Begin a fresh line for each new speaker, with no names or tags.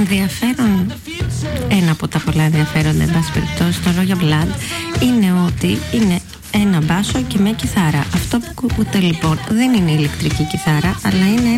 ενδιαφέρον, ένα από τα πολλά ενδιαφέροντα, εν πάση περιπτώσει, στο Royal Blood είναι ότι είναι ένα μπάσο και μια κιθάρα. Αυτό που ακούτε λοιπόν δεν είναι ηλεκτρική κιθάρα, αλλά είναι